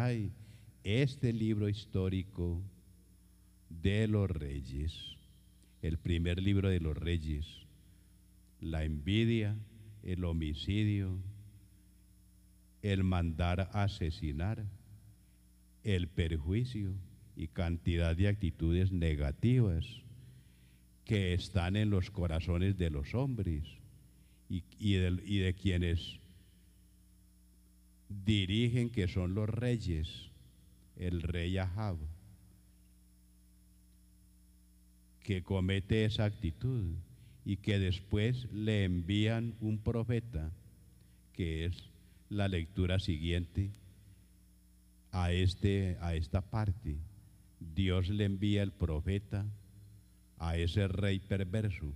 trae este libro histórico de los reyes, el primer libro de los reyes, la envidia, el homicidio, el mandar a asesinar, el perjuicio y cantidad de actitudes negativas que están en los corazones de los hombres y de quienes dirigen, que son los reyes, el rey Ahab, que comete esa actitud y que después le envían un profeta, que es la lectura siguiente a esta parte. Dios le envía el profeta a ese rey perverso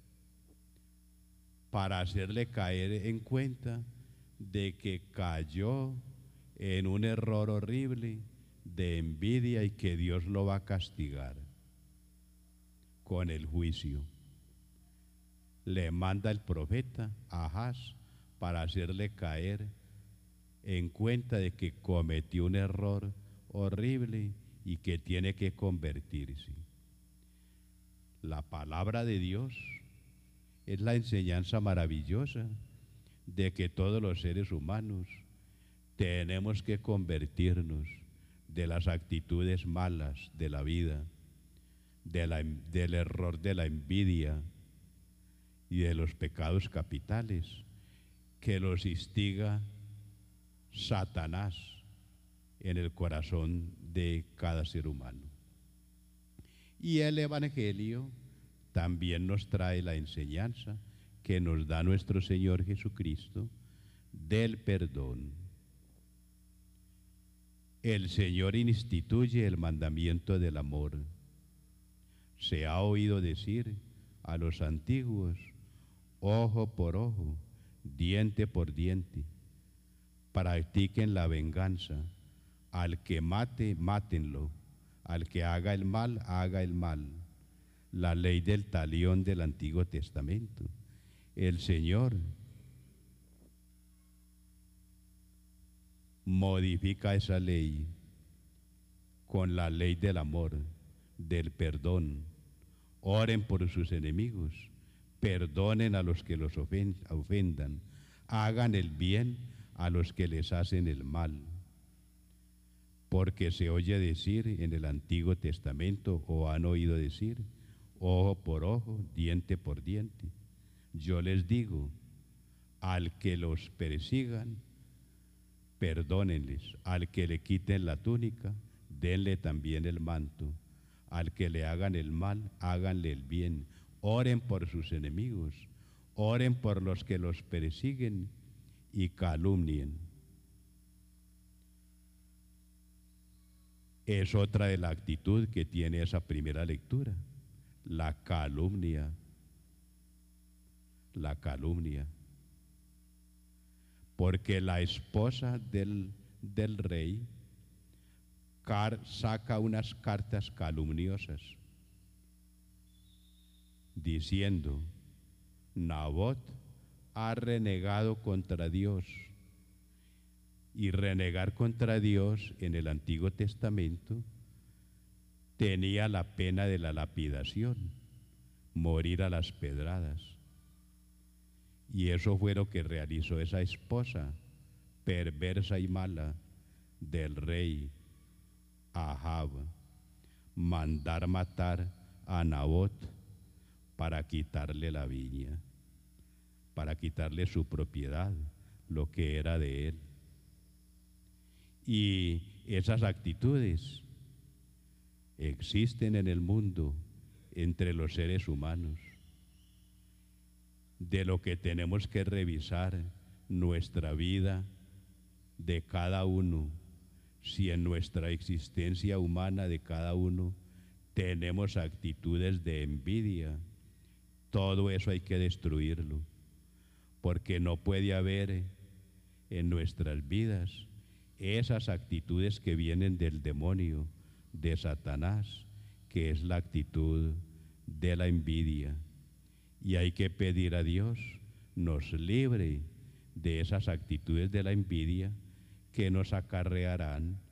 para hacerle caer en cuenta de que cayó en un error horrible de envidia y que Dios lo va a castigar con el juicio. Le manda el profeta a Ahaz para hacerle caer en cuenta de que cometió un error horrible y que tiene que convertirse. La palabra de Dios es la enseñanza maravillosa de que todos los seres humanos tenemos que convertirnos de las actitudes malas de la vida, del error de la envidia y de los pecados capitales que los instiga Satanás en el corazón de cada ser humano. Y el Evangelio también nos trae la enseñanza que nos da nuestro Señor Jesucristo del perdón. El Señor instituye el mandamiento del amor. Se ha oído decir a los antiguos: ojo por ojo, diente por diente. Practiquen la venganza. Al que mate, mátenlo. Al que haga el mal, haga el mal. La ley del talión del Antiguo Testamento. El Señor modifica esa ley con la ley del amor, del perdón. Oren por sus enemigos, perdonen a los que los ofendan, hagan el bien a los que les hacen el mal. Porque se oye decir en el Antiguo Testamento, o han oído decir, ojo por ojo, diente por diente. Yo les digo, al que los persigan, perdónenles. Al que le quiten la túnica, denle también el manto. Al que le hagan el mal, háganle el bien. Oren por sus enemigos, oren por los que los persiguen y calumnien. Es otra de la actitud que tiene esa primera lectura, la calumnia. La calumnia. Porque la esposa del rey saca unas cartas calumniosas diciendo: Nabot ha renegado contra Dios. Y renegar contra Dios en el Antiguo Testamento tenía la pena de la lapidación, morir a las pedradas. Y eso fue lo que realizó esa esposa perversa y mala del rey Ahab, mandar matar a Nabot para quitarle la viña, para quitarle su propiedad, lo que era de él. Y esas actitudes existen en el mundo entre los seres humanos, de lo que tenemos que revisar nuestra vida de cada uno, si en nuestra existencia humana de cada uno tenemos actitudes de envidia. Todo eso hay que destruirlo, porque no puede haber en nuestras vidas esas actitudes que vienen del demonio, de Satanás, que es la actitud de la envidia. Y hay que pedir a Dios nos libre de esas actitudes de la envidia que nos acarrearán